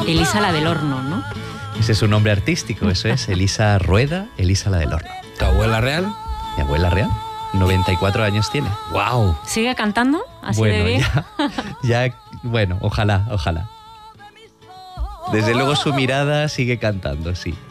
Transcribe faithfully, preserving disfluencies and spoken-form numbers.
Elisa la del Horno, ¿no? Ese es su nombre artístico, eso es, Elisa Rueda, Elisa la del Horno. ¿Tu abuela real? Mi abuela real, noventa y cuatro años tiene. ¡Wow! ¿Sigue cantando? ¿Así bueno, de bien? Ya, ya, bueno, ojalá, ojalá. Desde luego su mirada sigue cantando, sí.